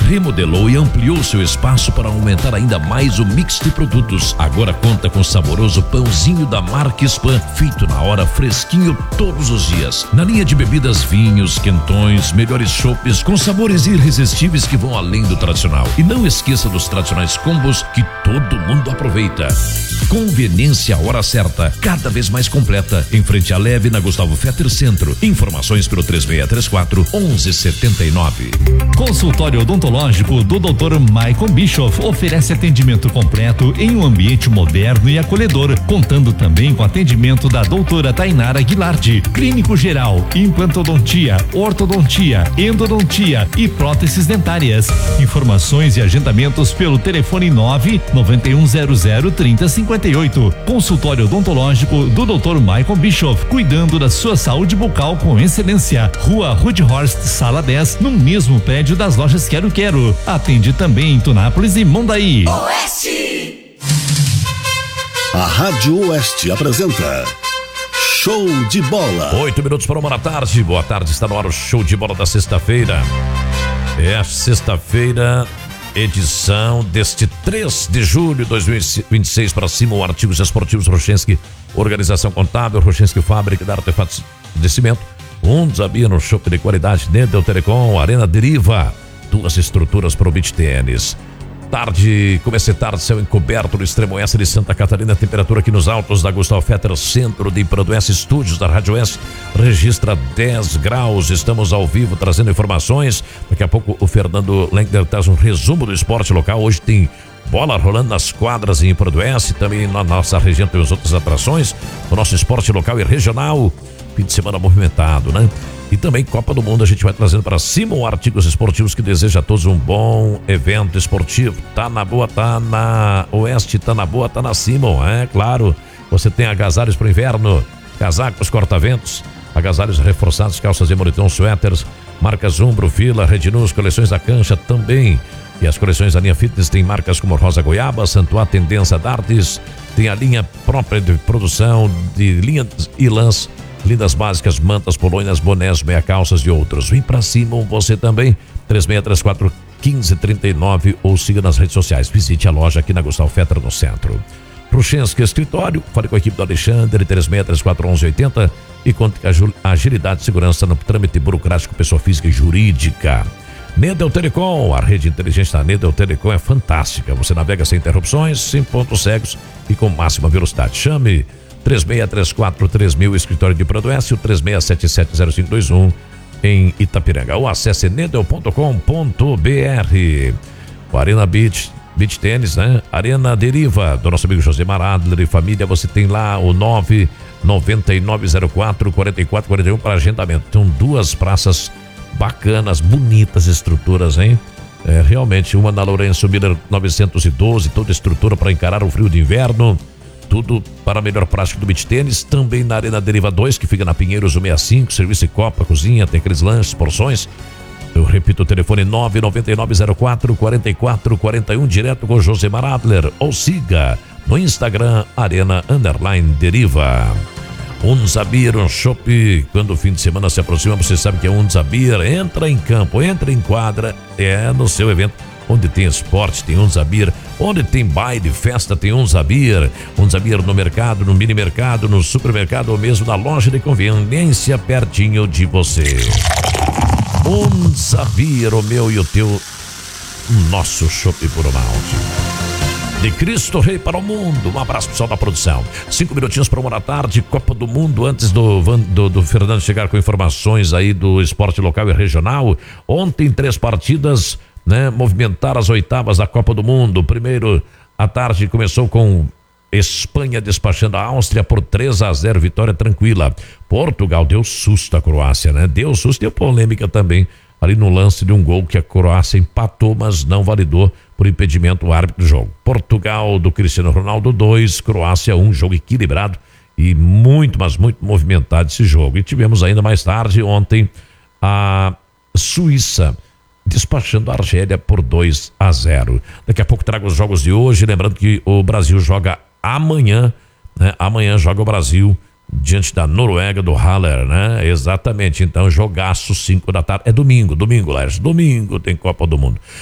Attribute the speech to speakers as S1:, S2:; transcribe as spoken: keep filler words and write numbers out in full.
S1: remodelou e ampliou seu espaço para aumentar ainda mais o mix de produtos. Agora conta com o saboroso pãozinho da marca Spam, feito na hora, fresquinho todos os dias. Na linha de bebidas, vinhos, quentões, melhores chopes com sabores irresistíveis que vão além do tradicional. E não esqueça dos tradicionais combos que todo mundo aproveita. Conveniência hora certa, cada vez mais completa, em frente à Leve, na Gustavo Fetter Centro. Informações pelo três seis três quatro, um um sete nove.
S2: Consultório odontológico do doutor Michael Bischoff oferece atendimento completo em um ambiente moderno e acolhedor, contando também com atendimento da doutora Tainara Guilardi, clínico geral, implantodontia, ortodontia, endodontia e próteses dentárias. Informações e agendamentos pelo telefone nove nove um zero zero trinta cinquenta e oito. Consultório odontológico do doutor Michael Bischoff, cuidando da sua saúde bucal com excelência. Rua Rudhorst, sala dez, no mesmo prédio das lojas Quero Quero. Atende também em Tunápolis e Mondaí.
S3: Oeste. A Rádio Oeste apresenta Show de Bola.
S1: Oito minutos para uma da tarde. Boa tarde, está no ar o Show de Bola da sexta-feira. É sexta-feira, edição deste três de julho de dois mil e vinte e seis. Para cima, o Artigos Esportivos Rochenski, Organização Contábil, Rochenski Fábrica de Artefatos de Cimento, um desabia no shopping de qualidade, Nedel Telecom, Arena Deriva, duas estruturas para o beach tênis. Tarde, comecei tarde, céu encoberto no extremo oeste de Santa Catarina, temperatura aqui nos altos da Gustavo Fetter, centro de Produense, estúdios da Rádio Oeste, registra dez graus, estamos ao vivo trazendo informações. Daqui a pouco o Fernando Lengner traz um resumo do esporte local. Hoje tem bola rolando nas quadras em Produense, também na nossa região tem as outras atrações, o nosso esporte local e regional. Fim de semana movimentado, né? E também Copa do Mundo, a gente vai trazendo para cima o Artigos Esportivos, que deseja a todos um bom evento esportivo. Tá na boa, tá na Oeste, tá na boa, tá na Simon, é claro. Você tem agasalhos para o inverno, casacos, corta-ventos, agasalhos reforçados, calças de moletom, suéteres, marcas Umbro, Fila, Redinus, coleções da Cancha também. E as coleções da linha Fitness tem marcas como Rosa Goiaba, Santuá, Tendência, Dartes, tem a linha própria de produção de linhas e lãs, lindas básicas, mantas, polônias, bonés, meia calças e outros. Vem pra cima você também, três seis três quatro, um cinco três nove, ou siga nas redes sociais. Visite a loja aqui na Gustavo Fetter no centro. Rochenski Escritório, fale com a equipe do Alexandre, três seis três quatro, um um oito zero, e conte com a agilidade e segurança no trâmite burocrático, pessoa física e jurídica. Nedel Telecom, a rede inteligente da Nedel Telecom é fantástica. Você navega sem interrupções, sem pontos cegos e com máxima velocidade. Chame três seis três quatro, três mil, escritório de Produense, o três seis sete sete zero cinco dois um em Itapiranga. Ou acesse nedel ponto com ponto br. O Arena Beach, Beach Tênis, né? Arena Deriva, do nosso amigo Josemar Adler e família. Você tem lá o nove nove nove zero quatro, quatro quatro quatro um para agendamento. São duas praças bacanas, bonitas estruturas, hein? É, realmente, uma na Lourenço Miller novecentos e doze, toda estrutura para encarar o frio de inverno. Tudo para a melhor prática do beach tênis. Também na Arena Deriva dois, que fica na Pinheiros cento e sessenta e cinco, serviço de copa, cozinha, tem aqueles lanches, porções. Eu repito o telefone nove nove nove zero quatro, quatro quatro quatro um, direto com Josemar Adler. Ou siga no Instagram, Arena Underline Deriva. Unzabir, um chopp, quando o fim de semana se aproxima, você sabe que é Unzabir. Entra em campo, entra em quadra, é no seu evento. Onde tem esporte, tem Unzabir. Onde tem baile, festa, tem Unzabir. Unzabir no mercado, no mini mercado, no supermercado ou mesmo na loja de conveniência pertinho de você. Unzabir, o meu e o teu, o nosso chopp por malte. De Cristo Rei para o mundo. Um abraço pessoal da produção. Cinco minutinhos para uma da tarde, Copa do Mundo, antes do, do, do Fernando chegar com informações aí do esporte local e regional. Ontem, três partidas, né, movimentaram as oitavas da Copa do Mundo. Primeiro, à tarde, começou com Espanha despachando a Áustria por três a zero, vitória tranquila. Portugal deu susto à Croácia, né? Deu susto, deu polêmica também ali no lance de um gol que a Croácia empatou, mas não validou por impedimento o árbitro do jogo. Portugal do Cristiano Ronaldo dois, Croácia um, jogo equilibrado e muito, mas muito movimentado esse jogo. E tivemos ainda mais tarde, ontem, a Suíça despachando a Argélia por dois a zero. Daqui a pouco trago os jogos de hoje, lembrando que o Brasil joga amanhã, né? Amanhã joga o Brasil diante da Noruega, do Haller, né? Exatamente, então jogaço cinco da tarde, é domingo, domingo, Lércio, domingo tem Copa do Mundo.